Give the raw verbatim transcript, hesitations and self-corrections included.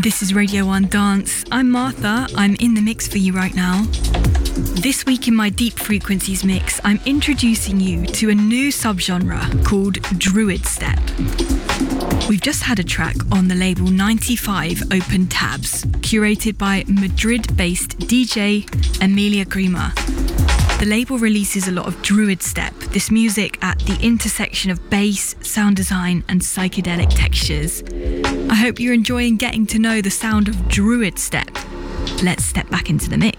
This is Radio one Dance. I'm Martha. I'm in the mix for you right now. This week in my Deep Frequencies mix, I'm introducing you to a new subgenre called Druid Step. We've just had a track on the label ninety-five Open Tabs, curated by Madrid-based D J Emilia Grima. The label releases a lot of Druid Step, this music at the intersection of bass, sound design and psychedelic textures. I hope you're enjoying getting to know the sound of Druid Step. Let's step back into the mix.